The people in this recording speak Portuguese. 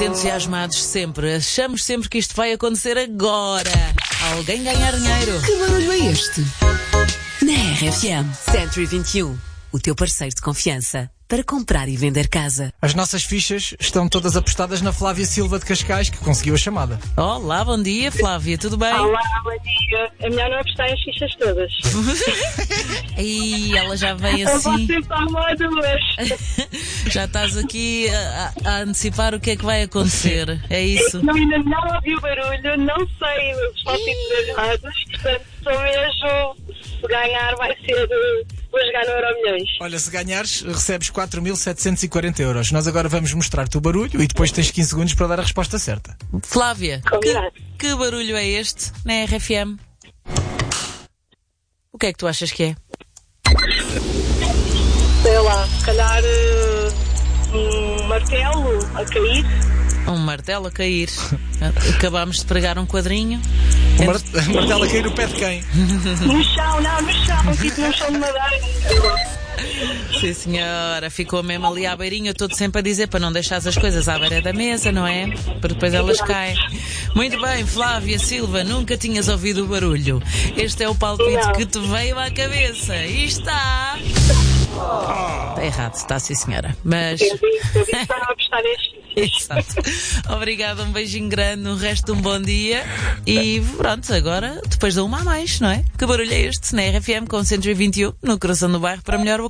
Entusiasmados sempre, achamos sempre que isto vai acontecer agora. Alguém ganhar dinheiro. Que barulho é este? Na RFM 121, o teu parceiro de confiança para comprar e vender casa. As nossas fichas estão todas apostadas na Flávia Silva de Cascais, que conseguiu a chamada. Olá, bom dia, Flávia, tudo bem? Olá, bom dia. É melhor não apostar as fichas todas. E ela já vem Eu vou assim. sempre à moda duas. Já estás aqui a antecipar o que é que vai acontecer. É isso? Não, ainda não ouvi o barulho, não sei os palpites das rádios, portanto, só mesmo se ganhar vai ser. Vou jogar no Euromilhões. Olha, se ganhares, recebes 4.740 euros. Nós agora vamos mostrar-te o barulho e depois tens 15 segundos para dar a resposta certa. Flávia, Combinado. que barulho é este na RFM? O que é que tu achas que é? Sei lá, se calhar um martelo a cair. Um martelo a cair. Acabámos de pregar um quadrinho. O martelo a cair no pé de quem? No chão, não, no chão, tipo no chão de madeira. Sim, senhora, ficou mesmo ali à beirinha. Eu estou sempre a dizer para não deixar as coisas à beira da mesa, não é? Porque depois elas caem. Muito bem, Flávia Silva, nunca tinhas ouvido o barulho. Este é o palpite Não. que te veio à cabeça. E está... Está errado, está sim, senhora. Mas... Eu disse para não apostar as fichas. Exato. Obrigada, um beijinho grande, o resto de um bom dia. E pronto, agora, depois da uma a mais, não é? Que barulho é este? Na RFM com 121, no coração do bairro, para melhor